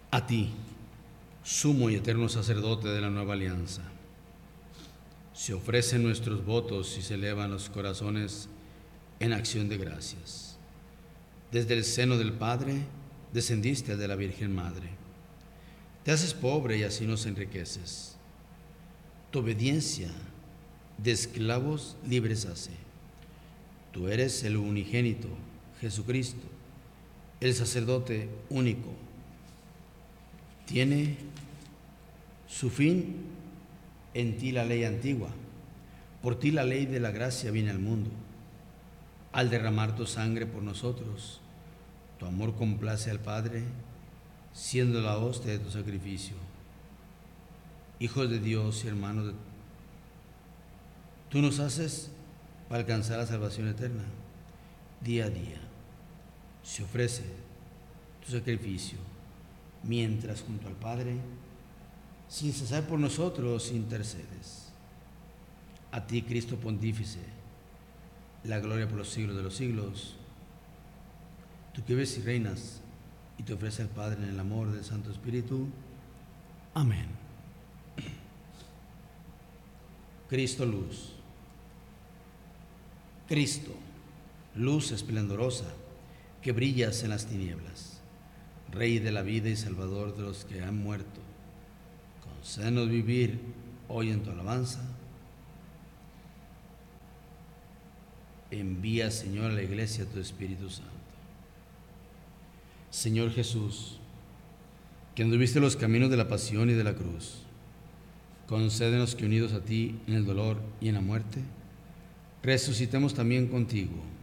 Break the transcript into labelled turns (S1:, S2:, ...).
S1: A ti, sumo y eterno sacerdote de la nueva alianza, se ofrecen nuestros votos y se elevan los corazones en acción de gracias. Desde el seno del Padre descendiste de la Virgen Madre. Te haces pobre y así nos enriqueces. Tu obediencia de esclavos libres hace. Tú eres el unigénito, Jesucristo, el sacerdote único. Tiene su fin en ti la ley antigua. Por ti la ley de la gracia viene al mundo. Al derramar tu sangre por nosotros, tu amor complace al Padre, siendo la hostia de tu sacrificio. Hijos de Dios y hermanos, tú nos haces para alcanzar la salvación eterna. Día a día se ofrece tu sacrificio, mientras junto al Padre, sin cesar por nosotros, intercedes. A ti, Cristo Pontífice, la gloria por los siglos de los siglos. Tú que vives y reinas y te ofrece al Padre en el amor del Santo Espíritu. Amén. Cristo luz. Cristo, luz esplendorosa, que brillas en las tinieblas, Rey de la vida y Salvador de los que han muerto, concédenos vivir hoy en tu alabanza. Envía, Señor, a la Iglesia tu Espíritu Santo. Señor Jesús, que anduviste los caminos de la pasión y de la cruz, concédenos que unidos a ti en el dolor y en la muerte, resucitemos también contigo